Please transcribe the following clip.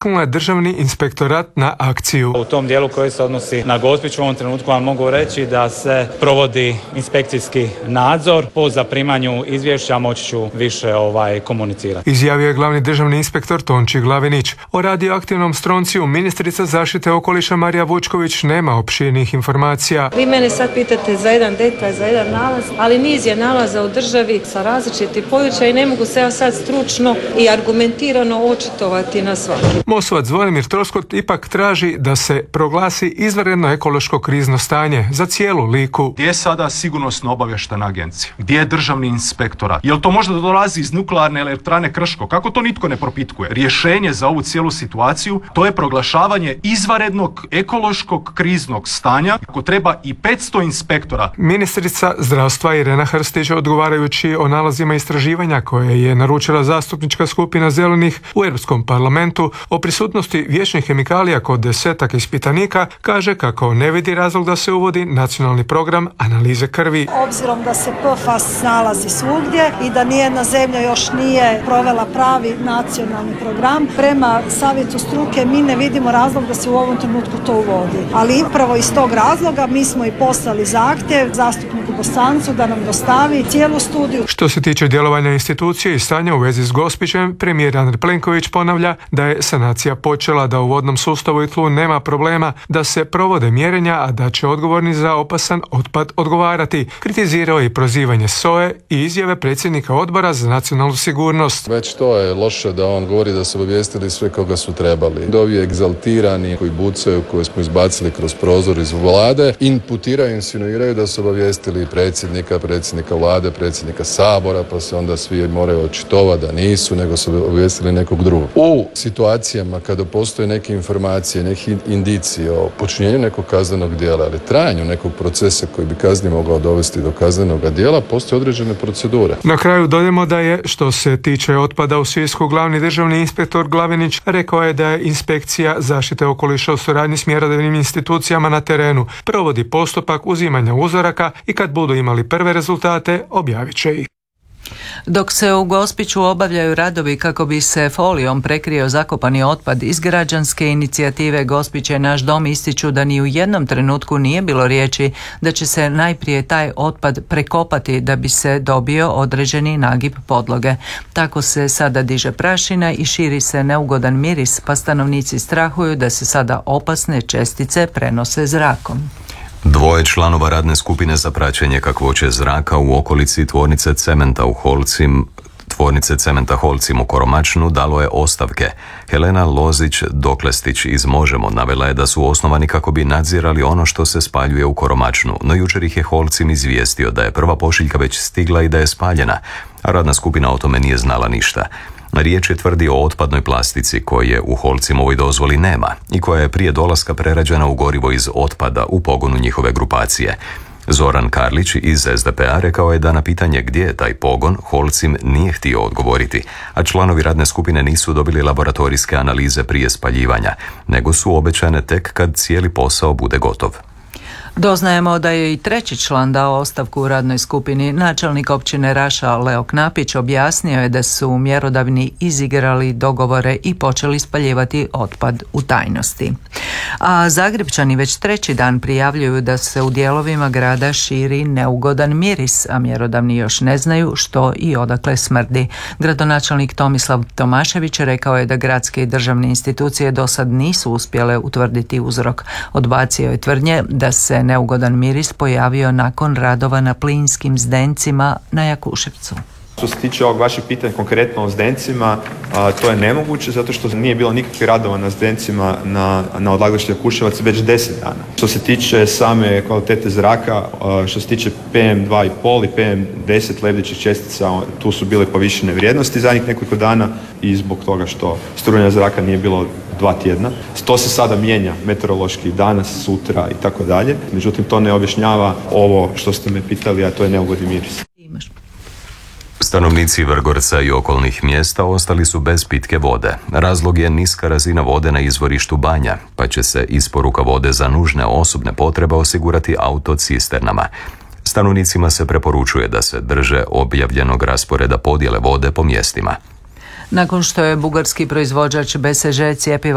potaknula je Državni inspektorat na akciju. U tom dijelu koji se odnosi na Gospić u ovom trenutku vam mogu reći da se provodi inspekcijski nadzor. Po zaprimanju izvješća moći ću više komunicirati. Izjavio je glavni državni inspektor Tonči Glavinić. O radioaktivnom stronciju ministrica zaštite okoliša Marija Vučković nema opširnih informacija. Vi mene sad pitate za jedan detalj, za jedan nalaz, ali niz je nalaza u državi sa različitih područja i ne mogu se ja sad stručno i argumentirano očitovati na svaki. Mosovac Zvonimir Troskot ipak traži da se proglasi izvanredno ekološko krizno stanje za cijelu Liku. Gdje je sada sigurnosno obavještajna agencija? Gdje je državni inspektorat? Jel to možda dolazi iz nuklearne elektrane Krško? Kako to nitko ne propitkuje? Rješenje za ovu cijelu situaciju to je proglašavanje izvanrednog ekološkog kriznog stanja. Ako treba i 500 inspektora. Ministrica zdravstva Irena Hrstić, odgovarajući o nalazima istraživanja koje je naručila zastupnička skupina Zelenih u Europskom parlamentu o prisutnosti vječnih kemikalija kod 10 ispitanika, kaže kako ne vidi razlog da se uvodi nacionalni program analize krvi. Obzirom da se PFAS nalazi svugdje i da nijedna zemlja još nije provela pravi nacionalni program, prema savjetu struke mi ne vidimo razlog da se u ovom trenutku to uvodi. Ali upravo iz tog razloga mi smo i poslali zahtjev zastupniku Bosancu da nam dostavi cijelu studiju. Što se tiče djelovanja institucije i stanja u vezi s Gospićem, premijer Andrej Plenković ponavlja da je sanacija počela, da u vodnom sustavu i tlu nema problema, da se provode mjerenja, a da će odgovorni za opasan otpad odgovarati. Kritizirao je i prozivanje SOA-e i izjave predsjednika Odbora za nacionalnu sigurnost. Već to je loše da on govori da su obavijestili sve koga su trebali. Ovi egzaltirani koji bucaju, koje smo izbacili kroz prozor iz vlade, imputiraju, insinuiraju da su obavijestili predsjednika vlade, predsjednika Sabora, pa se onda svi moraju očitovati da nisu, nego su obavijestili nekog drugog. U situacijama kada postoje neke informacije, neki indicije o počinjenju nekog kaznenog djela ili trajanju nekog procesa koji bi kazneno mogao dovesti do kaznenog djela, postoje određene procedure. Na kraju dodajemo da je, što se tiče otpada u Sisku, glavni državni inspektor Glavinić rekao je da je inspekcija zaštite okoliša u suradnji s mjerodavnim institucijama na terenu provodi postupak uzimanja uzoraka i kad budu imali prve rezultate objavit će ih. Dok se u Gospiću obavljaju radovi kako bi se folijom prekrio zakopani otpad, iz građanske inicijative Gospić je naš dom ističu da ni u jednom trenutku nije bilo riječi da će se najprije taj otpad prekopati da bi se dobio određeni nagib podloge. Tako se sada diže prašina i širi se neugodan miris, pa stanovnici strahuju da se sada opasne čestice prenose zrakom. 2 članova radne skupine za praćenje kakvoće zraka u okolici tvornice cementa Holcim u Koromačnu dalo je ostavke. Helena Lozić-Doklestić iz Možemo navela je da su osnovani kako bi nadzirali ono što se spaljuje u Koromačnu, no jučer ih je Holcim izvijestio da je prva pošiljka već stigla i da je spaljena, a radna skupina o tome nije znala ništa. Riječ je tvrdi o otpadnoj plastici koje u Holcimovoj dozvoli nema i koja je prije dolaska prerađena u gorivo iz otpada u pogonu njihove grupacije. Zoran Karlić iz SDP-a rekao je da na pitanje gdje je taj pogon Holcim nije htio odgovoriti, a članovi radne skupine nisu dobili laboratorijske analize prije spaljivanja, nego su obećane tek kad cijeli posao bude gotov. Doznajemo da je i treći član dao ostavku u radnoj skupini. Načelnik općine Raša Leo Knapić objasnio je da su mjerodavni izigrali dogovore i počeli spaljivati otpad u tajnosti. A Zagrepčani već treći dan prijavljuju da se u dijelovima grada širi neugodan miris, a mjerodavni još ne znaju što i odakle smrdi. Gradonačelnik Tomislav Tomašević rekao je da gradske i državne institucije do sad nisu uspjele utvrditi uzrok. Odbacio je tvrdnje da se neugodan miris pojavio nakon radova na plinskim zdencima na Jakuševcu. Što se tiče ovog vašeg pitanja konkretno o zdencima, to je nemoguće zato što nije bilo nikakvih radova na zdencima na odlagalištu Jakuševac već 10 dana. Što se tiče same kvalitete zraka, što se tiče PM2,5 i PM10 lebdećih čestica, tu su bile povišene vrijednosti zadnjih nekoliko dana i zbog toga što strujanja zraka nije bilo 2 tjedna. To se sada mijenja meteorološki danas, sutra i tako dalje. Međutim, to ne objašnjava ovo što ste me pitali, a to je neugodni miris. Stanovnici Vrgorca i okolnih mjesta ostali su bez pitke vode. Razlog je niska razina vode na izvorištu Banja, pa će se isporuka vode za nužne osobne potrebe osigurati autocisternama. Stanovnicima se preporučuje da se drže objavljenog rasporeda podjele vode po mjestima. Nakon što je bugarski proizvođač BSŽ cjepiva